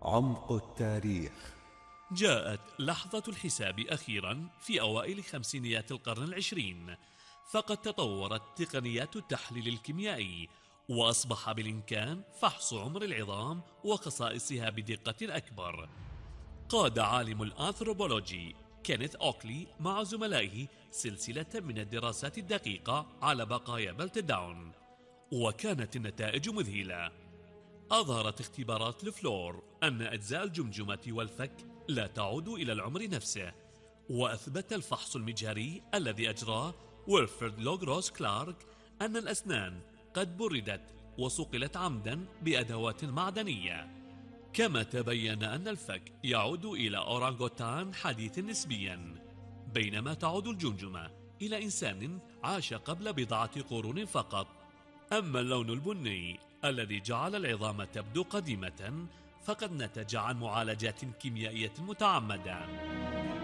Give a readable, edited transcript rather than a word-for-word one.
عمق التاريخ. جاءت لحظة الحساب أخيرا في أوائل خمسينيات القرن العشرين، فقد تطورت تقنيات التحليل الكيميائي، وأصبح بالإمكان فحص عمر العظام وخصائصها بدقة أكبر. قاد عالم الأنثروبولوجي كينيث أوكلي مع زملائه سلسلة من الدراسات الدقيقة على بقايا بلتداون، وكانت النتائج مذهلة. أظهرت اختبارات لفلور أن أجزاء الجمجمة والفك لا تعود إلى العمر نفسه، وأثبت الفحص المجهري الذي أجراه ويلفرد لوغروس كلارك أن الأسنان قد بردت وصقلت عمدا بأدوات معدنية، كما تبين أن الفك يعود إلى أورانغوتان حديث نسبيا، بينما تعود الجمجمة إلى إنسان عاش قبل بضعة قرون فقط. أما اللون البني الذي جعل العظام تبدو قديمة فقد نتج عن معالجات كيميائية متعمدة.